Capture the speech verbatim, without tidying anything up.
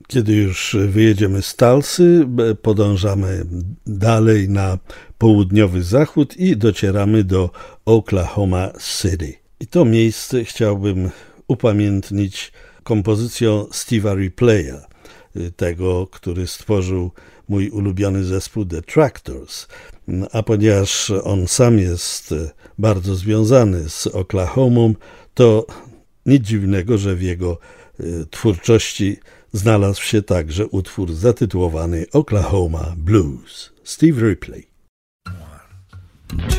Kiedy już wyjedziemy z Tulsy, podążamy dalej na południowy zachód i docieramy do Oklahoma City. I to miejsce chciałbym upamiętnić kompozycją Steve'a Ripley'a, tego, który stworzył mój ulubiony zespół The Tractors. A ponieważ on sam jest bardzo związany z Oklahomą, to nic dziwnego, że w jego twórczości znalazł się także utwór zatytułowany Oklahoma Blues. Steve Ripley.